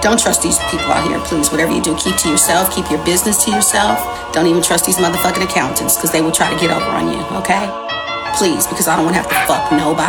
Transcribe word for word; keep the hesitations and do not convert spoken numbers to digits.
Don't trust these people out here, please. Whatever you do, keep to yourself. Keep your business to yourself. Don't even trust these motherfucking accountants because they will try to get over on you, okay? Please, because I don't want to have to fuck nobody.